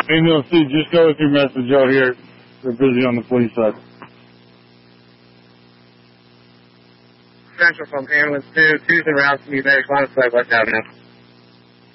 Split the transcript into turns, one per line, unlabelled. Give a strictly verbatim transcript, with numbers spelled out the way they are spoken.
Ambulance two, just go with your message out here. We're busy on the police side.
Central from Ambulance two, Tuesday route to New Vegas, line of sight, west avenue.